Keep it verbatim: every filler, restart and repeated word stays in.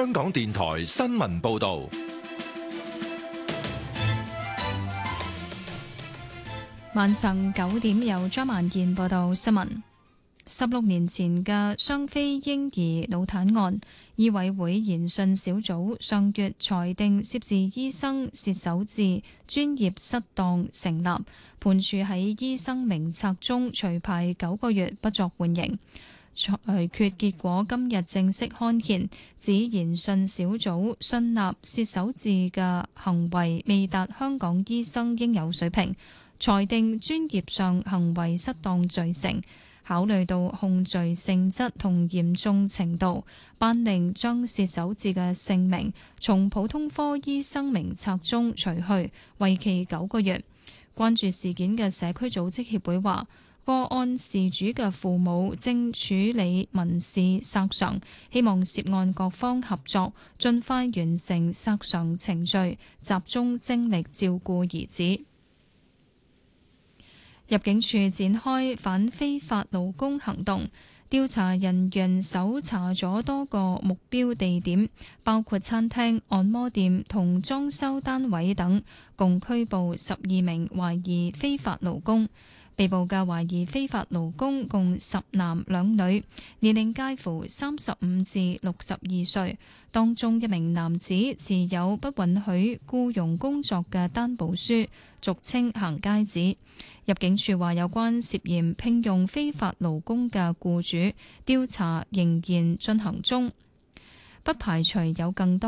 香港電台新聞報道。 晚上九點由張萬燕報道新聞。十六年前嘅雙非嬰兒腦癱案，醫委會研訊小組上月裁定涉事醫生薛守志專業失當成立，判處喺醫生名冊中除牌九個月，不作緩刑。裁決結果今日正式刊憲，指研訊小組信納薛守志嘅行為未達香港醫生應有水平，裁定專業上行為失當罪成。考慮到控罪性質同嚴重程度，頒令將薛守志嘅姓名從普通科醫生名冊中除去，為期九個月。關注事件嘅社區組織協會話，個案事主嘅父母正處理民事索償，希望涉案各方合作，盡快完成索償程序，集中精力照顧兒子。入境處展開反非法勞工行動，調查人員搜查咗多個目標地點，包括餐廳、按摩店同裝修單位等，共拘捕十二名懷疑非法勞工。被捕嘅懷疑非法勞工共十男兩女，年齡介乎三十五至六十二歲。當中一名男子持有不允許僱傭工作嘅擔保書，俗稱行街紙。入境處話，有關涉嫌聘用非法勞工嘅僱主調查仍然進行中，不排除有更多